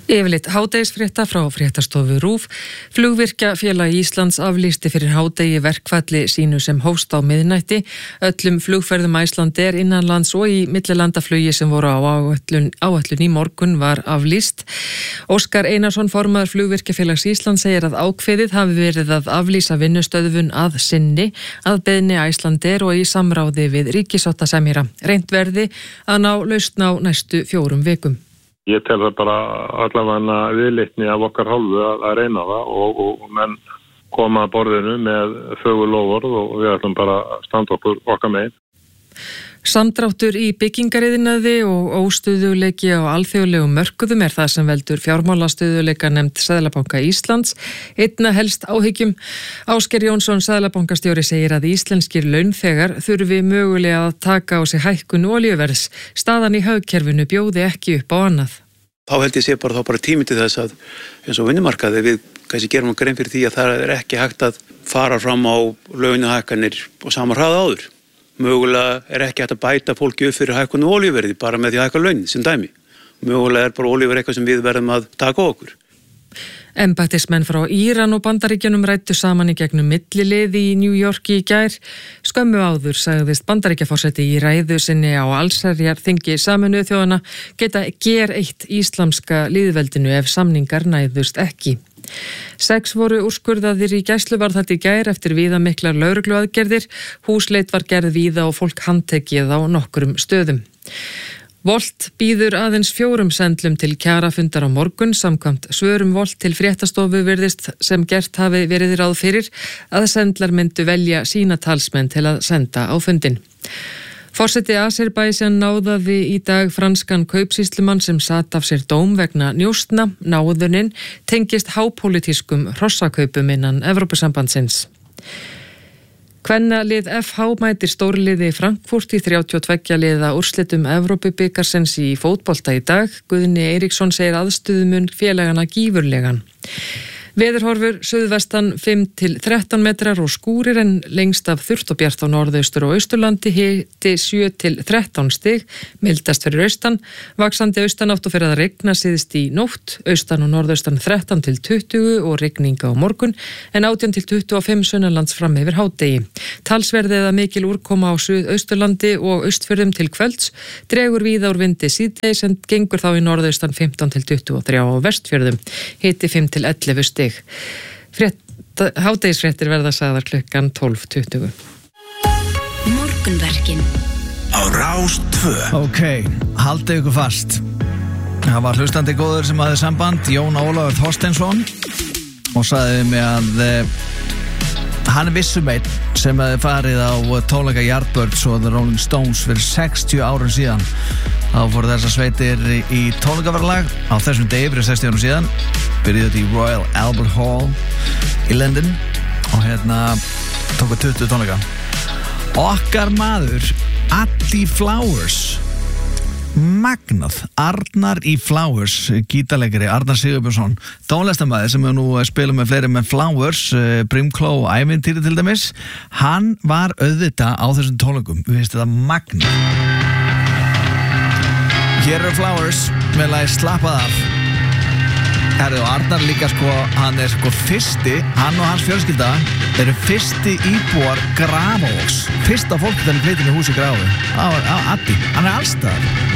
Yfirleitt hádegisfrétta frá fréttastofu RÚV. Flugvirkjafélag Íslands aflýsti fyrir hádegi verkfalli sínu sem hófst á miðnætti. Öllum flugferðum Icelandair innanlands og í millilandaflugi sem voru á áætlun í morgun var aflýst. Óskar Einarsson, formaður Flugvirkjafélags Íslands, segir að ákveðið hafi verið að aflýsa vinnustöðvun að sinni að beiðni Icelandair og í samráði við ríkissáttasemjara. Reynt verði að ná lausn á næstu 4 vikum. Ég tel það bara allavega viðleitni af okkar hálfu að reyna það og menn koma að borðinu með fögur loforð og við ætlum bara að standa okkar megin. Samdráttur í byggingariðnaði og óstöðugleiki á alþjóðlegum mörkuðum það sem veldur fjármálastöðugleika nefnd Seðlabanka Íslands. Einna helst áhyggjum. Ásgeir Jónsson, seðlabankastjóri, segir að íslenskir launþegar þurfi mögulega að taka á sig hækkun olíuverðs. Staðan í hagkerfinu bjóði ekki upp á annað. Þá held ég sé bara tími til þess að eins og vinnumarkaði við kannski gerum okkur grein fyrir því að það ekki hægt að fara fram á launahækkanir og sama hraða áður. Mögulega ekki hægt að bæta fólki upp fyrir hækkunu olíuverði bara með því að hækka laun sem dæmi. Mögulega bara olíuverð eitthvað sem við verðum að taka á okkur. Embættismenn frá Íran og Bandaríkjunum ræddu saman í gegnum millilið í New York í gær. Skömmu áður sagðist Bandaríkjaforseti í ræðu sinni á allsherjarþingi Sameinuðu þjóðanna geta gereitt íslamska lýðveldinu ef samningar næðust ekki. 6 voru úrskurðaðir í gæsluvarðhald í gær eftir viðamiklar lögregluaðgerðir. Húsleit var gerð víða og fólk handtekið á nokkrum stöðum. Volt býður aðeins 4 sendlum til kjarafundar á morgun. Samkvæmt svörum Volt til fréttastofu virðist sem gert hafi verið ráð fyrir að sendlar myndu velja sína talsmenn til að senda á fundin. Forseti Azerbaijan náðaði í dag franskan kaupsýslumann sem sat af sér dóm vegna njósna. Náðunin tengist hápólitískum hrossakaupum innan Evrópusambandsins. Kvennalið FH mætir stórliði Frankfurt í 32 liða úrslitum Evrópubikarsins í fótbolta í dag. Guðni Eiríksson segir aðstöðumun félagana gífurlegan. Veðurhorfur suðvestan 5 til 13 metrar og skúrir en lengst af þurrt og bjart á norðaustur og austurlandi, hiti 7 til 13 stig, mildast fyrir austan, vaxandi austanátt og fyrir að regna síðst í nótt, austan og norðaustan 13 til 20 og regninga á morgun, en 18 til 25 sunnanlands fram yfir hádegi. Talsverði eða mikil úrkoma á suðausturlandi og austfjörðum til kvölds, dregur víða úr vindi síðdegis en gengur þá í norðaustan 15 til 23 á vestfjörðum, hiti 5 til 11 stig. Hádegisfréttir verða sagðar klukkan 12:20. Morgunverkin á Rás 2. Ok, haldið ykkur fast. Það var hlustandi góður sem hafði samband, Jón Ólafur Þorsteinsson, og sagði mig að hann vissum einn sem hefði farið á tónleika Yardbirds og The Rolling Stones fyrir 60 árum síðan. Þá fóru þessar sveitir í tónleikaverðlag á þessum degi fyrir 60 árum síðan. Byrjuði þetta í Royal Albert Hall í London og tóku 20 tónleika. Okkar maður Addi Flowers, magnað, Arnar í Flowers, gítarleikari Arnar Sigurbjörnsson, tónlistarmaður sem nú spila með fleiri með Flowers, Brimkló og Ævintýri til dæmis. Hann var auðvitað á þessum tónleikum. Við veist þetta magnað. Hér eru Flowers með lagi Slappað af. Herðu, Arnar líka hann fyrsti, hann og hans fjölskylda eru fyrsti íbúar Grafavogs. Fyrsta fólk þegar hleytin í húsi Grafavík. Addi, hann allstaðar.